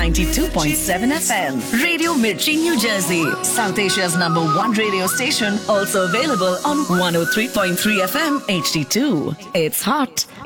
92.7 FM. Radio Mirchi, New Jersey. South Asia's #1 radio station. Also available on 103.3 FM HD2. It's hot,